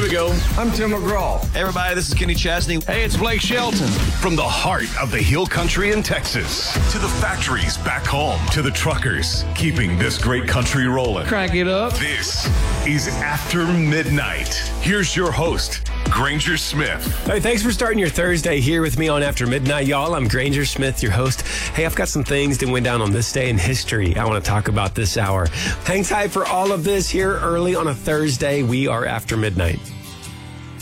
we go. I'm Tim McGraw. Hey, everybody, this is Kenny Chesney. Hey, it's Blake Shelton. From the heart of the Hill Country in Texas to the factories back home to the truckers keeping this great country rolling. Crank it up. This is After Midnight. Here's your host, Granger Smith. Hey, thanks for starting your Thursday here with me on After Midnight, y'all. I'm Granger Smith, your host. Hey, I've got some things that went down on this day in history I want to talk about this hour. Hang tight for all of this here early on a Thursday. We are After Midnight.